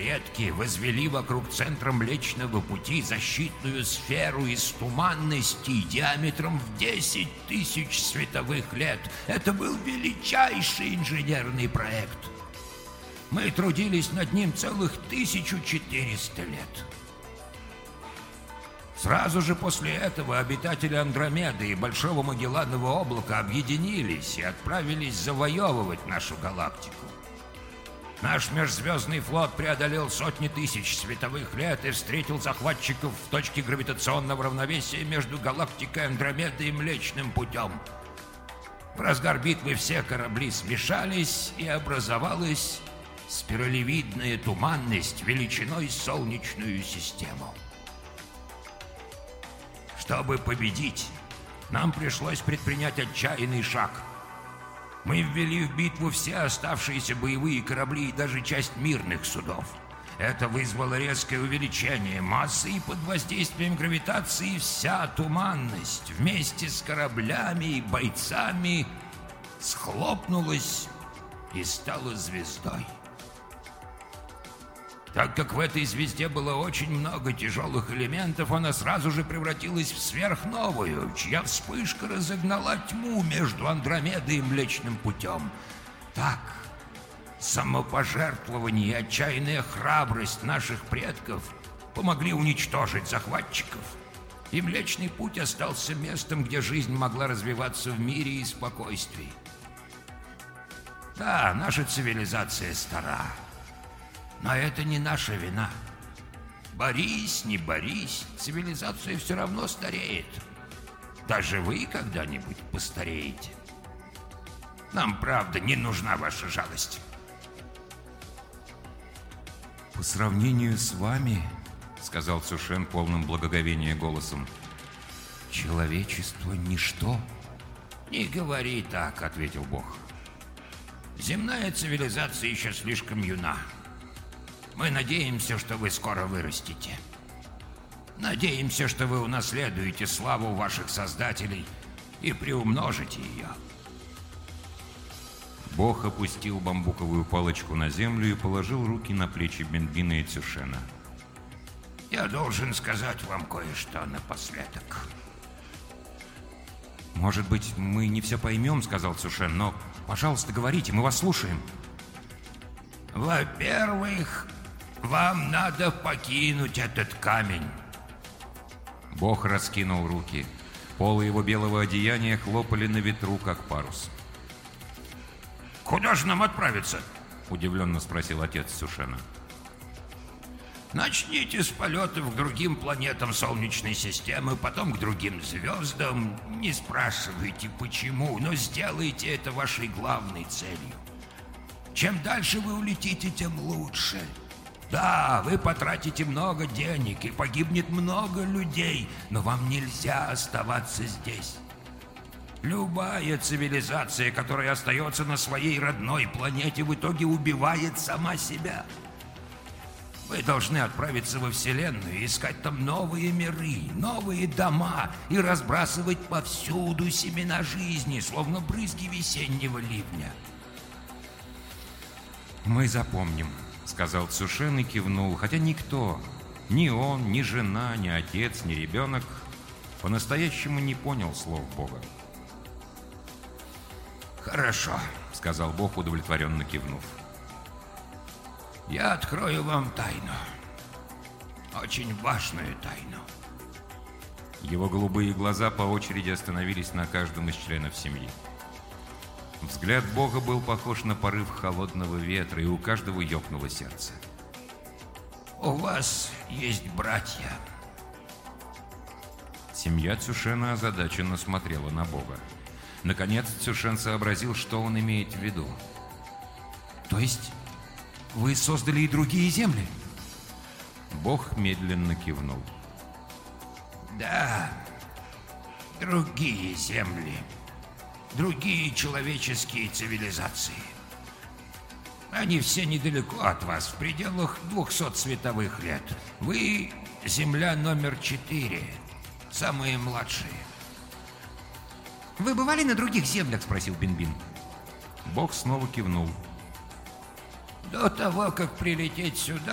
предки возвели вокруг центра Млечного Пути защитную сферу из туманности диаметром в 10 тысяч световых лет. Это был величайший инженерный проект. Мы трудились над ним целых 1400 лет. Сразу же после этого обитатели Андромеды и Большого Магелланового облака объединились и отправились завоевывать нашу галактику. Наш межзвездный флот преодолел сотни тысяч световых лет и встретил захватчиков в точке гравитационного равновесия между галактикой Андромеда и Млечным Путем. В разгар битвы все корабли смешались, и образовалась спиралевидная туманность величиной с Солнечную систему. Чтобы победить, нам пришлось предпринять отчаянный шаг. Мы ввели в битву все оставшиеся боевые корабли и даже часть мирных судов. Это вызвало резкое увеличение массы, и под воздействием гравитации вся туманность вместе с кораблями и бойцами схлопнулась и стала звездой. Так как в этой звезде было очень много тяжелых элементов, она сразу же превратилась в сверхновую, чья вспышка разогнала тьму между Андромедой и Млечным Путем. Так, самопожертвование и отчаянная храбрость наших предков помогли уничтожить захватчиков, и Млечный Путь остался местом, где жизнь могла развиваться в мире и спокойствии. Да, наша цивилизация стара. Но это не наша вина. Борись, не борись, цивилизация все равно стареет. Даже вы когда-нибудь постареете. Нам, правда, не нужна ваша жалость. По сравнению с вами, сказал Цюшен полным благоговения голосом, человечество — ничто. Не говори так, ответил Бог. Земная цивилизация еще слишком юна. Мы надеемся, что вы скоро вырастете. Надеемся, что вы унаследуете славу ваших создателей и приумножите ее. Бог опустил бамбуковую палочку на землю и положил руки на плечи Бинбина и Цюшена. Я должен сказать вам кое-что напоследок. Может быть, мы не все поймем, сказал Цюшен, но, пожалуйста, говорите, мы вас слушаем. Во-первых, вам надо покинуть этот камень. Бог раскинул руки. Полы его белого одеяния хлопали на ветру, как парус. Куда же нам отправиться? Удивленно спросил отец Цюшена. Начните с полетов к другим планетам Солнечной системы, потом к другим звездам. Не спрашивайте почему, но сделайте это вашей главной целью. Чем дальше вы улетите, тем лучше. Да, вы потратите много денег и погибнет много людей, но вам нельзя оставаться здесь. Любая цивилизация, которая остается на своей родной планете, в итоге убивает сама себя. Вы должны отправиться во Вселенную и искать там новые миры, новые дома и разбрасывать повсюду семена жизни, словно брызги весеннего ливня. «Мы запомним», — сказал Цюшен и кивнул, хотя никто, ни он, ни жена, ни отец, ни ребенок, по-настоящему не понял слов Бога. «Хорошо», — сказал Бог, удовлетворенно кивнув. «Я открою вам тайну, очень важную тайну». Его голубые глаза по очереди остановились на каждом из членов семьи. Взгляд Бога был похож на порыв холодного ветра, и у каждого ёкнуло сердце. «У вас есть братья». Семья Цюшена озадаченно смотрела на Бога. Наконец Цюшен сообразил, что он имеет в виду. «То есть вы создали и другие земли?» Бог медленно кивнул. «Да, другие земли. Другие человеческие цивилизации. Они все недалеко от вас, в пределах 200 световых лет. Вы — Земля номер 4, самые младшие». «Вы бывали на других землях?» — спросил Бинбин. Бог снова кивнул. До того, как прилететь сюда,